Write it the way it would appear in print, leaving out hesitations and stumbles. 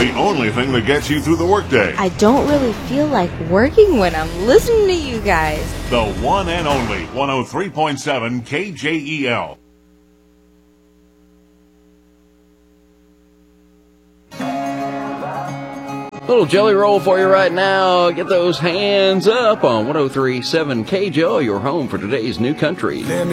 the only thing that gets you through the workday. I don't really feel like working when I'm listening to you guys. The one and only 103.7 KJEL. Little jelly roll for you right now. Get those hands up on 103.7 KJEL, your home for today's new country. Let me